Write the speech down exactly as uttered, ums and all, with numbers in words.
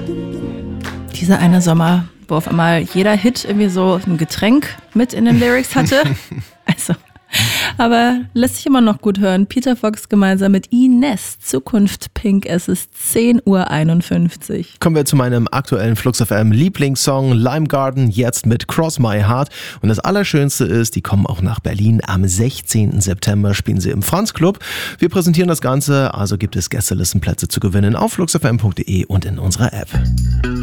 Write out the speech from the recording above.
Dieser eine Sommer, wo auf einmal jeder Hit irgendwie so ein Getränk mit in den Lyrics hatte. Also, aber lässt sich immer noch gut hören. Peter Fox gemeinsam mit Ines, Zukunft Pink. Es ist zehn Uhr einundfünfzig. Kommen wir zu meinem aktuellen Flux F M Lieblingssong Lime Garden, jetzt mit Cross My Heart. Und das Allerschönste ist, die kommen auch nach Berlin. Am sechzehnten September spielen sie im Franz Club. Wir präsentieren das Ganze, also gibt es Gästelistenplätze zu gewinnen auf fluxfm punkt de und in unserer App.